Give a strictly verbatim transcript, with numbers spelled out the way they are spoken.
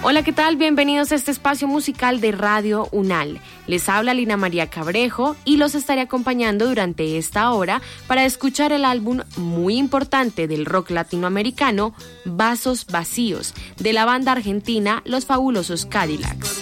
Hola, ¿qué tal? Bienvenidos a este espacio musical de Radio UNAL. Les habla Lina María Cabrejo y los estaré acompañando durante esta hora para escuchar el álbum muy importante del rock latinoamericano, Vasos Vacíos, de la banda argentina Los Fabulosos Cadillacs.